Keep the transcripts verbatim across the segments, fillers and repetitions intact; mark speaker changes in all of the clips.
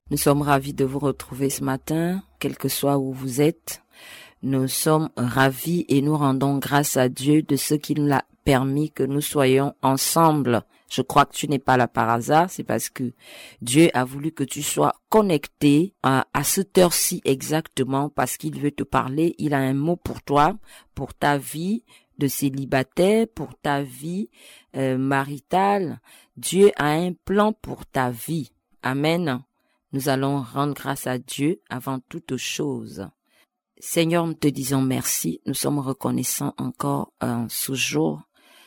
Speaker 1: Nous sommes ravis de vous retrouver ce matin, quel que soit où vous êtes. Nous sommes ravis et nous rendons grâce à Dieu de ce qu'il nous a permis que nous soyons ensemble. Je crois que tu n'es pas là par hasard, c'est parce que Dieu a voulu que tu sois connecté à, à cette heure-ci exactement, parce qu'il veut te parler. Il a un mot pour toi, pour ta vie de célibataire, pour ta vie euh, maritale. Dieu a un plan pour ta vie. Amen. Nous allons rendre grâce à Dieu avant toute chose. Seigneur, nous te disons merci. Nous sommes reconnaissants encore en ce jour.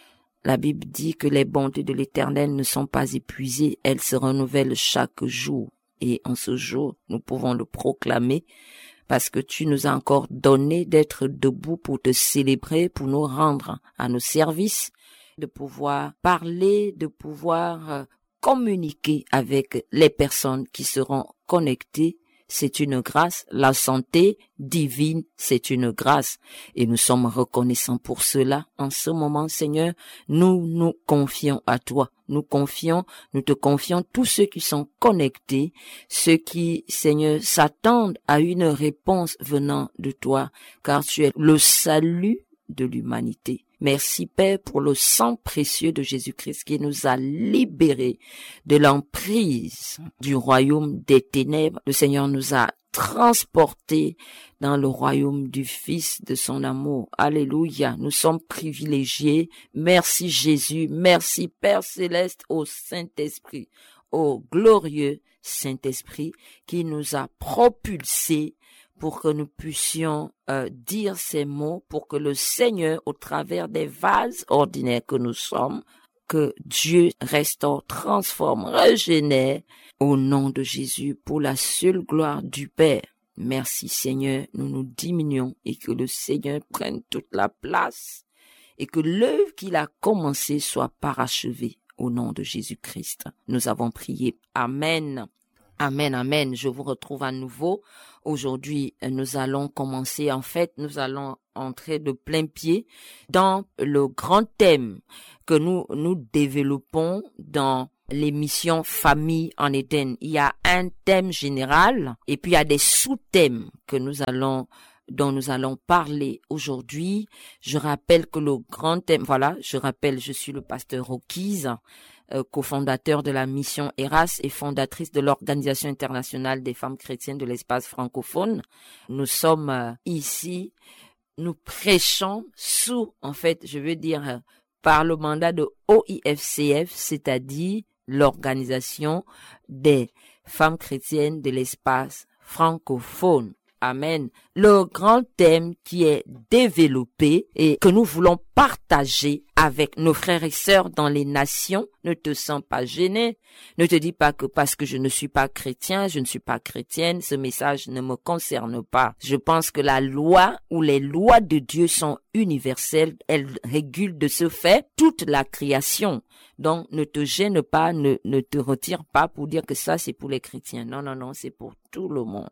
Speaker 1: La Bible dit que les bontés de l'Éternel ne sont pas épuisées. Elles se renouvellent chaque jour. Et en ce jour, nous pouvons le proclamer parce que tu nous as encore donné d'être debout pour te célébrer, pour nous rendre à nos services, de pouvoir parler, de pouvoir communiquer avec les personnes qui seront connectées. C'est une grâce. La santé divine, c'est une grâce. Et nous sommes reconnaissants pour cela. En ce moment, Seigneur, nous nous confions à toi. Nous confions, nous te confions tous ceux qui sont connectés, ceux qui, Seigneur, s'attendent à une réponse venant de toi, car tu es le salut de l'humanité. Merci Père pour le sang précieux de Jésus-Christ qui nous a libérés de l'emprise du royaume des ténèbres. Le Seigneur nous a transportés dans le royaume du Fils de son amour. Alléluia, nous sommes privilégiés. Merci Jésus, merci Père Céleste, au Saint-Esprit, au glorieux Saint-Esprit qui nous a propulsés pour que nous puissions euh, dire ces mots, pour que le Seigneur, au travers des vases ordinaires que nous sommes, que Dieu restaure, transforme, régénère, au nom de Jésus, pour la seule gloire du Père. Merci Seigneur, nous nous diminuons et que le Seigneur prenne toute la place et que l'œuvre qu'il a commencée soit parachevée au nom de Jésus-Christ. Nous avons prié. Amen. Amen, amen. Je vous retrouve à nouveau. Aujourd'hui, nous allons commencer, en fait, nous allons entrer de plein pied dans le grand thème que nous, nous développons dans l'émission Famille en Éden. Il y a un thème général et puis il y a des sous-thèmes que nous allons dont nous allons parler aujourd'hui. Je rappelle que le grand thème, voilà, je rappelle, je suis le pasteur Rocky's, euh, cofondateur de la mission Eras et fondatrice de l'Organisation internationale des femmes chrétiennes de l'espace francophone. Nous sommes euh, ici, nous prêchons sous, en fait, je veux dire, euh, par le mandat de O I F C F, c'est-à-dire l'Organisation des femmes chrétiennes de l'espace francophone. Amen. Le grand thème qui est développé et que nous voulons partager avec nos frères et sœurs dans les nations. Ne te sens pas gêné. Ne te dis pas que parce que je ne suis pas chrétien, je ne suis pas chrétienne, ce message ne me concerne pas. Je pense que la loi ou les lois de Dieu sont universelles. Elles régulent de ce fait toute la création. Donc, ne te gêne pas, ne, ne te retire pas pour dire que ça, c'est pour les chrétiens. Non, non, non, c'est pour tout le monde.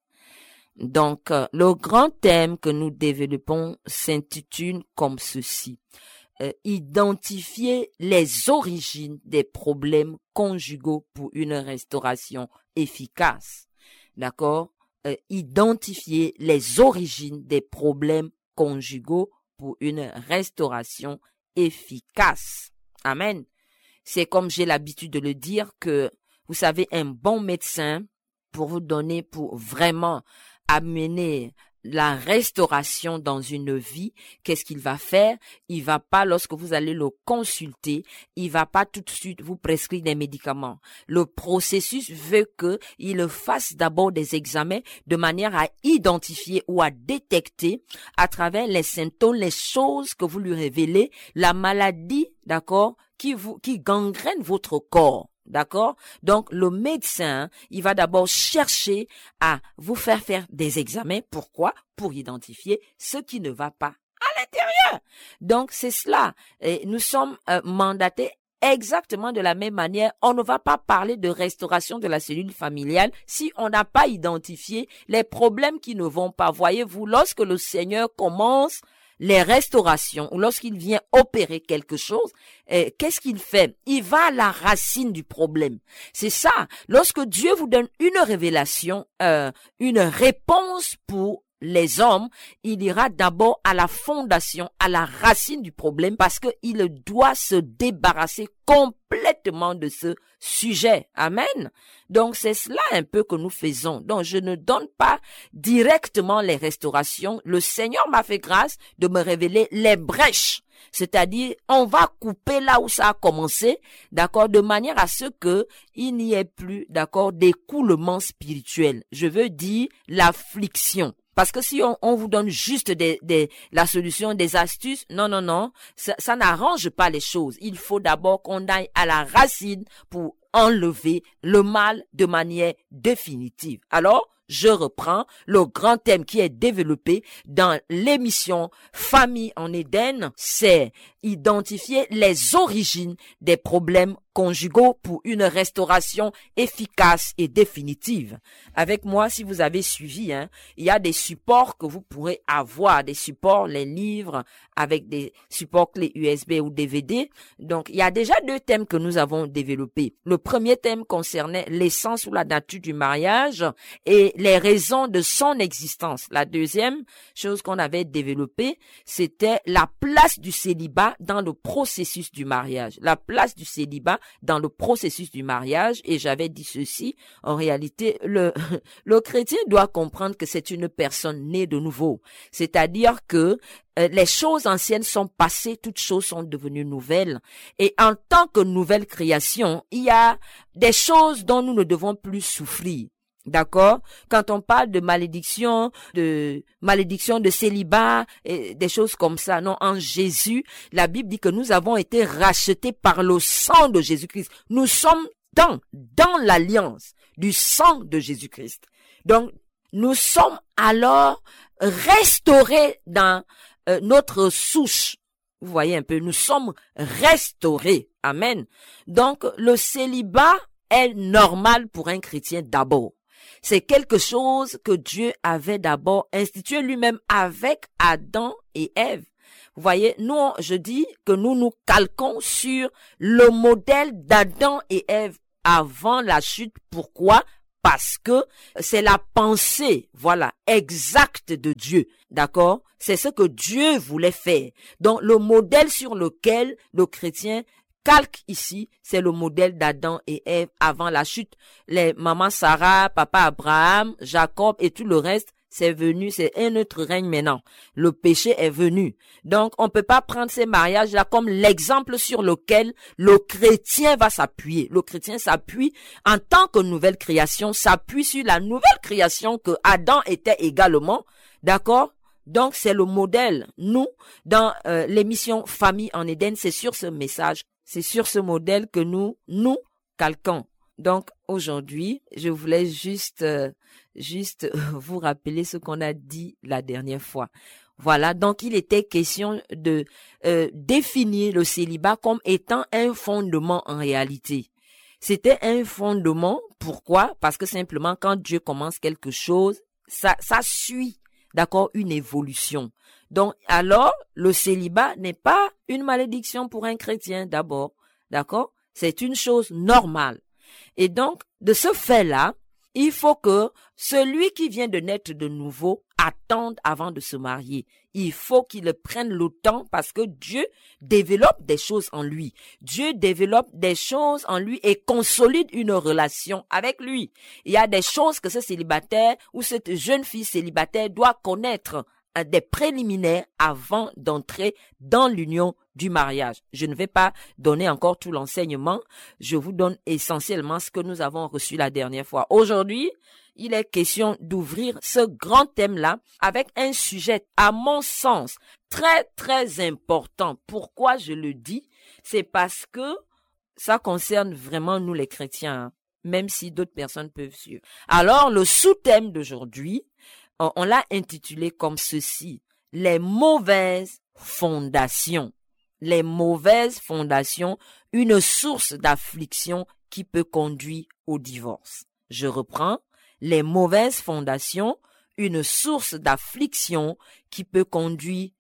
Speaker 1: Donc, euh, le grand thème que nous développons s'intitule comme ceci. Euh, identifier les origines des problèmes conjugaux pour une restauration efficace. D'accord? Euh, identifier les origines des problèmes conjugaux pour une restauration efficace. Amen. C'est comme j'ai l'habitude de le dire que, vous savez, un bon médecin, pour vous donner, pour vraiment amener la restauration dans une vie, qu'est-ce qu'il va faire? Il va pas, lorsque vous allez le consulter, il va pas tout de suite vous prescrire des médicaments. Le processus veut que il fasse d'abord des examens de manière à identifier ou à détecter à travers les symptômes, les choses que vous lui révélez, la maladie, d'accord, qui vous, qui gangrène votre corps. D'accord? Donc, le médecin, il va d'abord chercher à vous faire faire des examens. Pourquoi? Pour identifier ce qui ne va pas à l'intérieur. Donc, c'est cela. Et nous sommes euh, mandatés exactement de la même manière. On ne va pas parler de restauration de la cellule familiale si on n'a pas identifié les problèmes qui ne vont pas. Voyez-vous, lorsque le Seigneur commence les restaurations, ou lorsqu'il vient opérer quelque chose, eh, qu'est-ce qu'il fait? Il va à la racine du problème. C'est ça. Lorsque Dieu vous donne une révélation, euh, une réponse pour les hommes, il ira d'abord à la fondation, à la racine du problème, parce qu'il doit se débarrasser complètement de ce sujet. Amen. Donc, c'est cela un peu que nous faisons. Donc, je ne donne pas directement les restaurations. Le Seigneur m'a fait grâce de me révéler les brèches. C'est-à-dire, on va couper là où ça a commencé, d'accord, de manière à ce que il n'y ait plus, d'accord, d'écoulement spirituel. Je veux dire l'affliction. Parce que si on, on vous donne juste des, des, la solution, des astuces, non, non, non, ça, ça n'arrange pas les choses. Il faut d'abord qu'on aille à la racine pour enlever le mal de manière définitive. Alors, je reprends le grand thème qui est développé dans l'émission Famille en Éden, c'est identifier les origines des problèmes conjugaux pour une restauration efficace et définitive. Avec moi, si vous avez suivi, hein, il y a des supports que vous pourrez avoir, des supports, les livres avec des supports clés U S B ou D V D. Donc, il y a déjà deux thèmes que nous avons développés. Le premier thème concernait l'essence ou la nature du mariage et les raisons de son existence. La deuxième chose qu'on avait développée, c'était la place du célibat dans le processus du mariage. La place du célibat dans le processus du mariage. Et j'avais dit ceci, en réalité, le, le chrétien doit comprendre que c'est une personne née de nouveau. C'est-à-dire que euh, les choses anciennes sont passées, toutes choses sont devenues nouvelles. Et en tant que nouvelle création, il y a des choses dont nous ne devons plus souffrir. D'accord? Quand on parle de malédiction, de malédiction de célibat, et des choses comme ça, non, en Jésus, la Bible dit que nous avons été rachetés par le sang de Jésus-Christ. Nous sommes dans, dans l'alliance du sang de Jésus-Christ. Donc, nous sommes alors restaurés dans euh, notre souche. Vous voyez un peu, nous sommes restaurés. Amen. Donc, le célibat est normal pour un chrétien d'abord. C'est quelque chose que Dieu avait d'abord institué lui-même avec Adam et Ève. Vous voyez, nous, je dis que nous nous calquons sur le modèle d'Adam et Ève avant la chute. Pourquoi? Parce que c'est la pensée, voilà, exacte de Dieu. D'accord? C'est ce que Dieu voulait faire. Donc, le modèle sur lequel le chrétien calque ici, c'est le modèle d'Adam et Ève avant la chute. Les mamans Sarah, papa Abraham, Jacob et tout le reste, c'est venu, c'est un autre règne maintenant. Le péché est venu. Donc, on peut pas prendre ces mariages-là comme l'exemple sur lequel le chrétien va s'appuyer. Le chrétien s'appuie en tant que nouvelle création, s'appuie sur la nouvelle création que Adam était également. D'accord? Donc, c'est le modèle. Nous, dans euh, l'émission Famille en Éden, c'est sur ce message, c'est sur ce modèle que nous, nous calquons. Donc, aujourd'hui, je voulais juste, euh, juste vous rappeler ce qu'on a dit la dernière fois. Voilà, donc il était question de euh, définir le célibat comme étant un fondement en réalité. C'était un fondement, pourquoi? Parce que simplement, quand Dieu commence quelque chose, ça, ça suit. D'accord, une évolution. Donc, alors, le célibat n'est pas une malédiction pour un chrétien d'abord. D'accord? C'est une chose normale. Et donc, de ce fait-là, il faut que celui qui vient de naître de nouveau attende avant de se marier. Il faut qu'il prenne le temps parce que Dieu développe des choses en lui. Dieu développe des choses en lui et consolide une relation avec lui. Il y a des choses que ce célibataire ou cette jeune fille célibataire doit connaître, des préliminaires avant d'entrer dans l'union du mariage. Je ne vais pas donner encore tout l'enseignement. Je vous donne essentiellement ce que nous avons reçu la dernière fois. Aujourd'hui, il est question d'ouvrir ce grand thème-là avec un sujet, à mon sens, très, très important. Pourquoi je le dis? C'est parce que ça concerne vraiment nous les chrétiens, hein, même si d'autres personnes peuvent suivre. Alors, le sous-thème d'aujourd'hui, on, on l'a intitulé comme ceci: les mauvaises fondations. Les mauvaises fondations, une source d'affliction qui peut conduire au divorce. Je reprends. Les mauvaises fondations, une source d'affliction qui peut conduire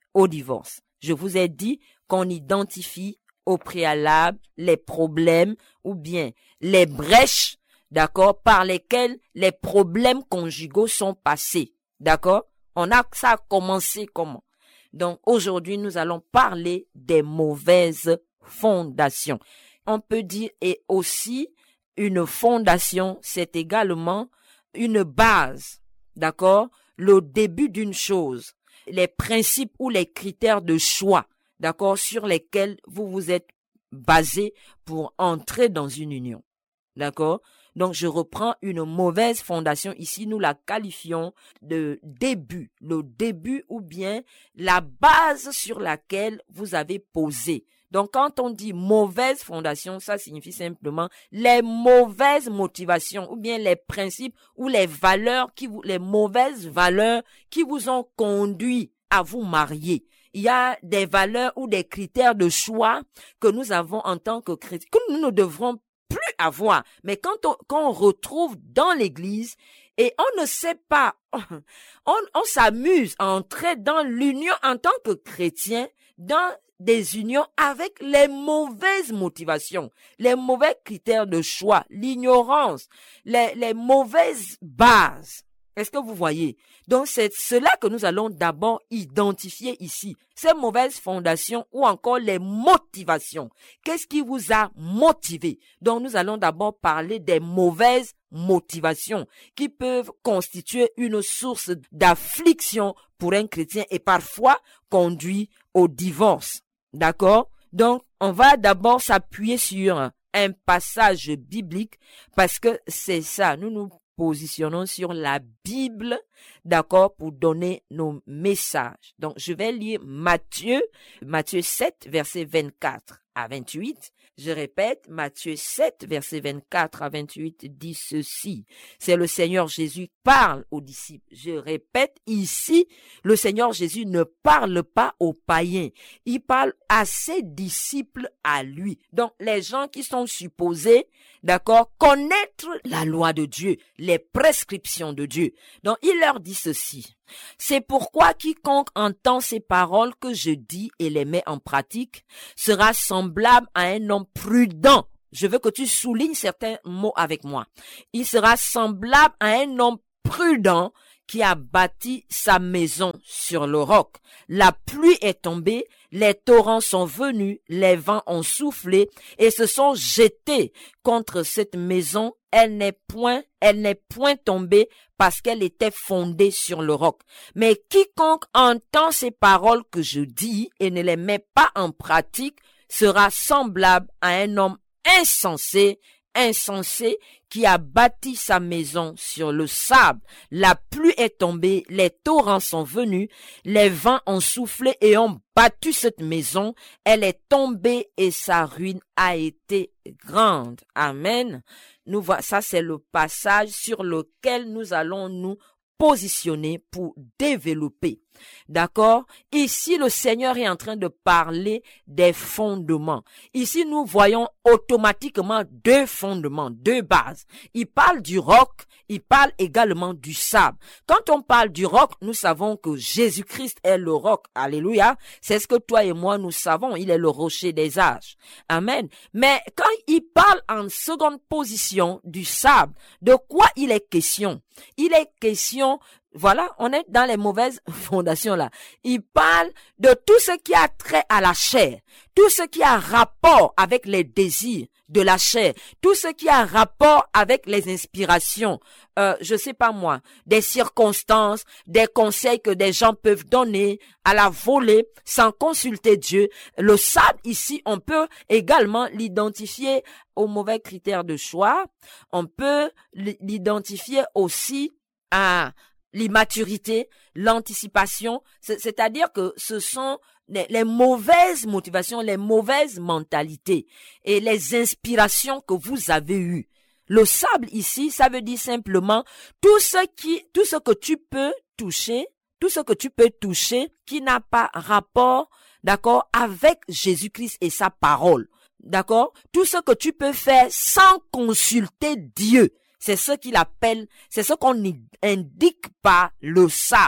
Speaker 1: au divorce. Je vous ai dit qu'on identifie au préalable les problèmes ou bien les brèches, d'accord, par lesquelles les problèmes conjugaux sont passés, d'accord. On a ça a commencé comment? Donc aujourd'hui, nous allons parler des mauvaises fondations. On peut dire et aussi une fondation, c'est également une base, d'accord, le début d'une chose, les principes ou les critères de choix, d'accord, sur lesquels vous vous êtes basé pour entrer dans une union, d'accord. Donc, je reprends une mauvaise fondation. Ici, nous la qualifions de début, le début ou bien la base sur laquelle vous avez posé. Donc, quand on dit mauvaise fondation, ça signifie simplement les mauvaises motivations ou bien les principes ou les valeurs qui vous, les mauvaises valeurs qui vous ont conduit à vous marier. Il y a des valeurs ou des critères de choix que nous avons en tant que chrétiens, que nous ne devrons plus avoir. Mais quand on, quand on retrouve dans l'église et on ne sait pas, on, on s'amuse à entrer dans l'union en tant que chrétien, dans des unions avec les mauvaises motivations, les mauvais critères de choix, l'ignorance, les, les mauvaises bases. Est-ce que vous voyez? Donc, c'est cela que nous allons d'abord identifier ici. Ces mauvaises fondations ou encore les motivations. Qu'est-ce qui vous a motivé? Donc, nous allons d'abord parler des mauvaises motivations qui peuvent constituer une source d'affliction pour un chrétien et parfois conduire au divorce. D'accord? Donc, on va d'abord s'appuyer sur un passage biblique parce que c'est ça. Nous nous positionnons sur la Bible, d'accord, pour donner nos messages. Donc, je vais lire Matthieu, Matthieu sept, versets vingt-quatre à vingt-huit. Je répète, Matthieu sept, versets vingt-quatre à vingt-huit dit ceci. C'est le Seigneur Jésus qui parle aux disciples. Je répète, ici, le Seigneur Jésus ne parle pas aux païens. Il parle à ses disciples à lui. Donc, les gens qui sont supposés, d'accord, connaître la loi de Dieu, les prescriptions de Dieu. Donc, il leur dit ceci. C'est pourquoi quiconque entend ces paroles que je dis et les met en pratique sera semblable à un homme prudent. Je veux que tu soulignes certains mots avec moi. Il sera semblable à un homme prudent qui a bâti sa maison sur le roc. La pluie est tombée, les torrents sont venus, les vents ont soufflé et se sont jetés contre cette maison. Elle n'est point, elle n'est point tombée parce qu'elle était fondée sur le roc. Mais quiconque entend ces paroles que je dis et ne les met pas en pratique sera semblable à un homme insensé, insensé qui a bâti sa maison sur le sable. La pluie est tombée, les torrents sont venus, les vents ont soufflé et ont battu cette maison. Elle est tombée et sa ruine a été grande. Amen. Nous voyons, ça c'est le passage sur lequel nous allons nous positionner pour développer. D'accord? Ici, le Seigneur est en train de parler des fondements. Ici, nous voyons automatiquement deux fondements, deux bases. Il parle du roc, il parle également du sable. Quand on parle du roc, nous savons que Jésus-Christ est le roc. Alléluia. C'est ce que toi et moi nous savons. Il est le rocher des âges. Amen. Mais quand il parle en seconde position du sable, de quoi il est question? Il est question, voilà, on est dans les mauvaises fondations là. Il parle de tout ce qui a trait à la chair, tout ce qui a rapport avec les désirs de la chair, tout ce qui a rapport avec les inspirations, euh, je sais pas moi, des circonstances, des conseils que des gens peuvent donner à la volée sans consulter Dieu. Le sable ici, on peut également l'identifier aux mauvais critères de choix. On peut l'identifier aussi à l'immaturité, l'anticipation, c'est-à-dire que ce sont les, les mauvaises motivations, les mauvaises mentalités et les inspirations que vous avez eues. Le sable ici, ça veut dire simplement tout ce qui, tout ce que tu peux toucher, tout ce que tu peux toucher qui n'a pas rapport, d'accord, avec Jésus-Christ et sa parole. D'accord? Tout ce que tu peux faire sans consulter Dieu. C'est ce qu'il appelle, c'est ce qu'on indique par le sable.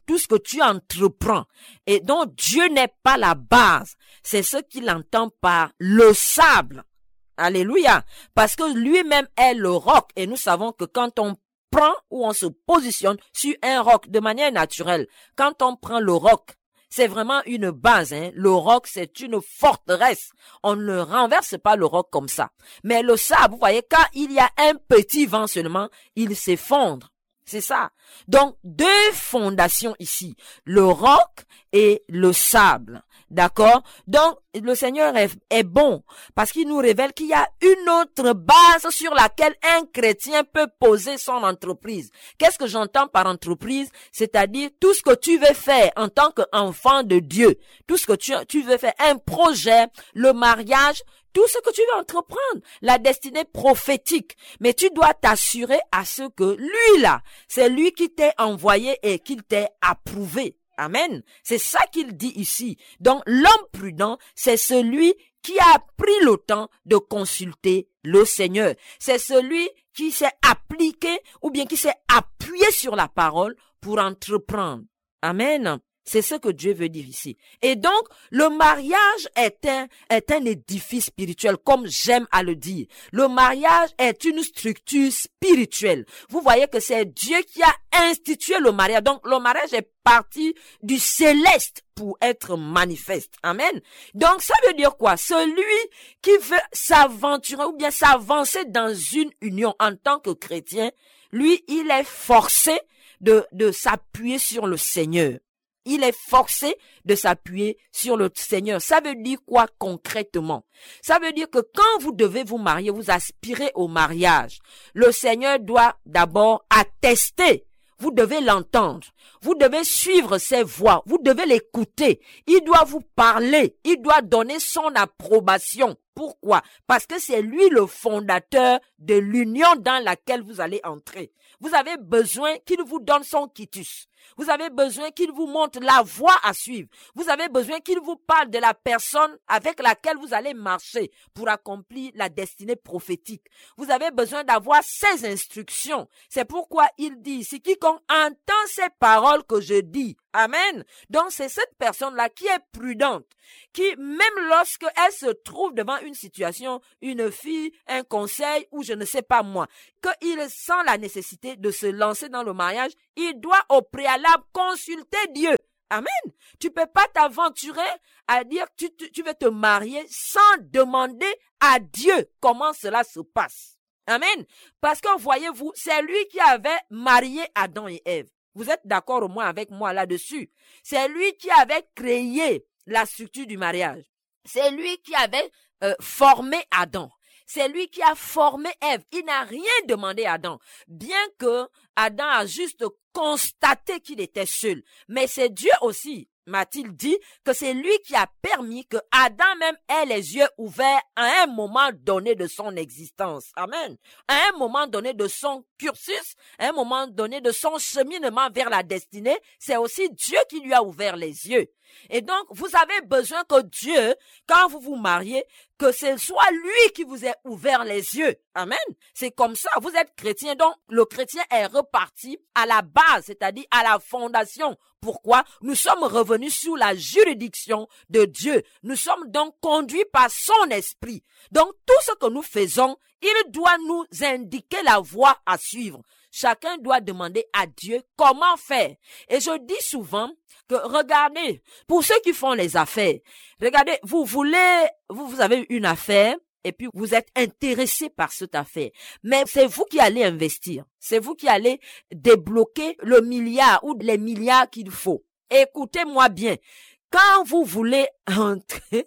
Speaker 1: tout ce que tu entreprends. Et donc, Dieu n'est pas la base. C'est ce qu'il entend par le sable. Alléluia. Parce que lui-même est le roc. Et nous savons que quand on prend ou on se positionne sur un roc de manière naturelle, quand on prend le roc, c'est vraiment une base, hein. Le roc, c'est une forteresse. On ne renverse pas le roc comme ça. Mais le sable, vous voyez, quand il y a un petit vent seulement, il s'effondre. C'est ça. Donc, deux fondations ici. Le roc et le sable. D'accord? Donc, le Seigneur est, est bon parce qu'il nous révèle qu'il y a une autre base sur laquelle un chrétien peut poser son entreprise. Qu'est-ce que j'entends par entreprise? C'est-à-dire tout ce que tu veux faire en tant qu'enfant de Dieu. Tout ce que tu, tu veux faire. Un projet, le mariage, tout ce que tu veux entreprendre, la destinée prophétique. Mais tu dois t'assurer à ce que lui là, c'est lui qui t'est envoyé et qu'il t'ait approuvé. Amen. C'est ça qu'il dit ici. Donc, l'homme prudent, c'est celui qui a pris le temps de consulter le Seigneur. C'est celui qui s'est appliqué ou bien qui s'est appuyé sur la parole pour entreprendre. Amen. C'est ce que Dieu veut dire ici. Et donc, le mariage est un, est un édifice spirituel, comme j'aime à le dire. Le mariage est une structure spirituelle. Vous voyez que c'est Dieu qui a institué le mariage. Donc, le mariage est parti du céleste pour être manifeste. Amen. Donc, ça veut dire quoi? Celui qui veut s'aventurer ou bien s'avancer dans une union en tant que chrétien, lui, il est forcé de, de s'appuyer sur le Seigneur. Il est forcé de s'appuyer sur le Seigneur. Ça veut dire quoi concrètement? Ça veut dire que quand vous devez vous marier, vous aspirez au mariage. Le Seigneur doit d'abord attester. Vous devez l'entendre. Vous devez suivre ses voies. Vous devez l'écouter. Il doit vous parler. Il doit donner son approbation. Pourquoi? Parce que c'est lui le fondateur de l'union dans laquelle vous allez entrer. Vous avez besoin qu'il vous donne son quitus. Vous avez besoin qu'il vous montre la voie à suivre. Vous avez besoin qu'il vous parle de la personne avec laquelle vous allez marcher pour accomplir la destinée prophétique. Vous avez besoin d'avoir ses instructions. C'est pourquoi il dit ici, quiconque entend ces paroles que je dis. Amen. Donc c'est cette personne-là qui est prudente, qui même lorsque elle se trouve devant une situation, une fille, un conseil ou je ne sais pas moi, qu'il sent la nécessité de se lancer dans le mariage, il doit au préalable consulter Dieu. Amen. Tu peux pas t'aventurer à dire que tu, tu, tu veux te marier sans demander à Dieu comment cela se passe. Amen. Parce que voyez-vous, c'est lui qui avait marié Adam et Ève. Vous êtes d'accord au moins avec moi là-dessus. C'est lui qui avait créé la structure du mariage. C'est lui qui avait euh, formé Adam. C'est lui qui a formé Ève. Il n'a rien demandé à Adam. Bien que Adam a juste constaté qu'il était seul. Mais c'est Dieu aussi, m'a-t-il dit, que c'est lui qui a permis que Adam même ait les yeux ouverts à un moment donné de son existence. Amen. À un moment donné de son cursus, à un moment donné de son cheminement vers la destinée, c'est aussi Dieu qui lui a ouvert les yeux. Et donc, vous avez besoin que Dieu, quand vous vous mariez, que ce soit lui qui vous ait ouvert les yeux. Amen. C'est comme ça. Vous êtes chrétien, donc le chrétien est reparti à la base, c'est-à-dire à la fondation. Pourquoi? Nous sommes revenus sous la juridiction de Dieu. Nous sommes donc conduits par son esprit. Donc, tout ce que nous faisons, il doit nous indiquer la voie à suivre. Chacun doit demander à Dieu comment faire. Et je dis souvent que regardez, pour ceux qui font les affaires, regardez, vous voulez, vous, vous avez une affaire et puis vous êtes intéressé par cette affaire. Mais c'est vous qui allez investir. C'est vous qui allez débloquer le milliard ou les milliards qu'il faut. Écoutez-moi bien. Quand vous voulez entrer,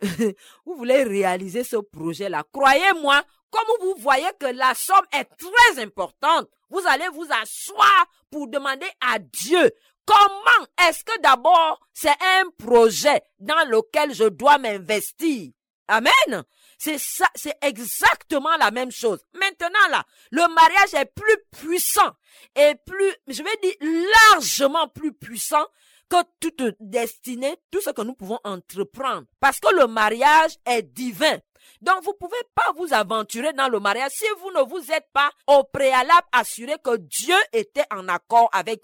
Speaker 1: vous voulez réaliser ce projet-là, croyez-moi, comme vous voyez que la somme est très importante, vous allez vous asseoir pour demander à Dieu comment est-ce que d'abord c'est un projet dans lequel je dois m'investir. Amen. C'est ça, c'est exactement la même chose. Maintenant là, le mariage est plus puissant et plus, je vais dire largement plus puissant que toute destinée, tout ce que nous pouvons entreprendre. Parce que le mariage est divin. Donc, vous pouvez pas vous aventurer dans le mariage si vous ne vous êtes pas au préalable assuré que Dieu était en accord avec vous.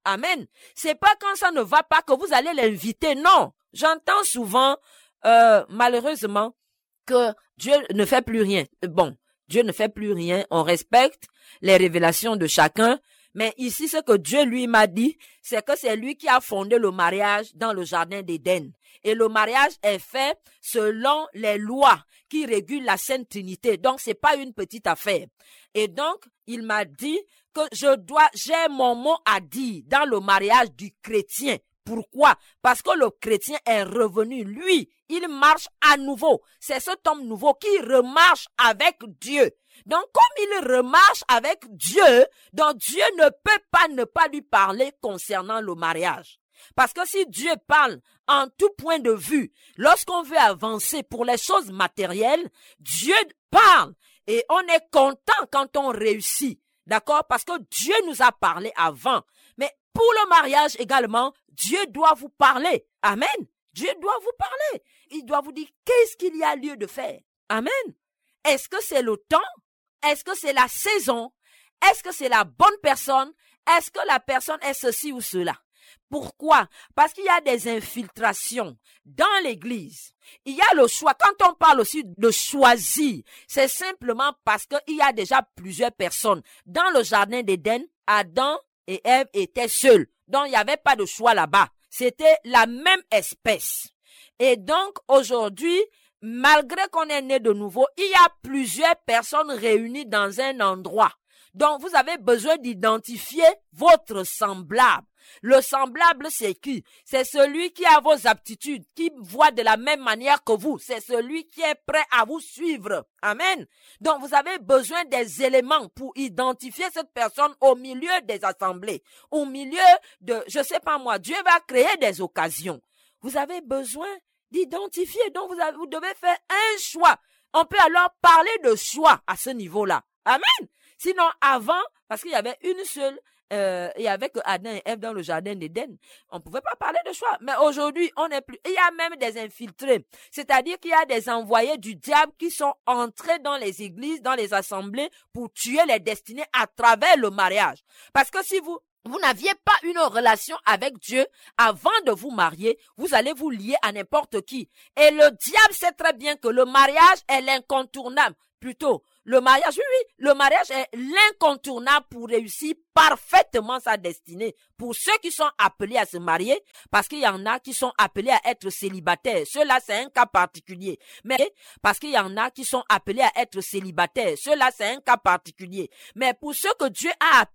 Speaker 1: Amen. C'est pas quand ça ne va pas que vous allez l'inviter. Non. J'entends souvent, euh, malheureusement, que Dieu ne fait plus rien. Bon, Dieu ne fait plus rien. On respecte les révélations de chacun. Mais ici, ce que Dieu lui m'a dit, c'est que c'est lui qui a fondé le mariage dans le jardin d'Éden. Et le mariage est fait selon les lois qui régulent la Sainte Trinité. Donc, c'est pas une petite affaire. Et donc, il m'a dit que je dois, j'ai mon mot à dire dans le mariage du chrétien. Pourquoi? Parce que le chrétien est revenu. Lui, il marche à nouveau. C'est cet homme nouveau qui remarche avec Dieu. Donc, comme il remarche avec Dieu, donc Dieu ne peut pas ne pas lui parler concernant le mariage. Parce que si Dieu parle en tout point de vue, lorsqu'on veut avancer pour les choses matérielles, Dieu parle et on est content quand on réussit. D'accord? Parce que Dieu nous a parlé avant. Mais pour le mariage également, Dieu doit vous parler. Amen. Dieu doit vous parler. Il doit vous dire qu'est-ce qu'il y a lieu de faire. Amen. Est-ce que c'est le temps? Est-ce que c'est la saison? Est-ce que c'est la bonne personne? Est-ce que la personne est ceci ou cela? Pourquoi? Parce qu'il y a des infiltrations dans l'église. Il y a le choix. Quand on parle aussi de choisir, c'est simplement parce qu'il y a déjà plusieurs personnes. Dans le jardin d'Éden, Adam et Ève étaient seuls. Donc, il n'y avait pas de choix là-bas. C'était la même espèce. Et donc, aujourd'hui, malgré qu'on est né de nouveau, il y a plusieurs personnes réunies dans un endroit. Donc, vous avez besoin d'identifier votre semblable. Le semblable, c'est qui? C'est celui qui a vos aptitudes, qui voit de la même manière que vous. C'est celui qui est prêt à vous suivre. Amen. Donc, vous avez besoin des éléments pour identifier cette personne au milieu des assemblées. Au milieu de, je sais pas moi, Dieu va créer des occasions. Vous avez besoin d'identifier. Donc, vous, avez, vous devez faire un choix. On peut alors parler de choix à ce niveau-là. Amen. Sinon, avant, parce qu'il y avait une seule, euh, il y avait que Adam et Ève dans le jardin d'Éden, on ne pouvait pas parler de choix. Mais aujourd'hui, on n'est plus. Il y a même des infiltrés. C'est-à-dire qu'il y a des envoyés du diable qui sont entrés dans les églises, dans les assemblées pour tuer les destinées à travers le mariage. Parce que si vous Vous n'aviez pas une relation avec Dieu avant de vous marier, vous allez vous lier à n'importe qui. Et le diable sait très bien que le mariage est l'incontournable. Plutôt, le mariage, oui, oui, le mariage est l'incontournable pour réussir parfaitement sa destinée. Pour ceux qui sont appelés à se marier, parce qu'il y en a qui sont appelés à être célibataires. Ceux-là, c'est un cas particulier. Mais parce qu'il y en a qui sont appelés à être célibataires. Ceux-là, c'est un cas particulier. Mais pour ceux que Dieu a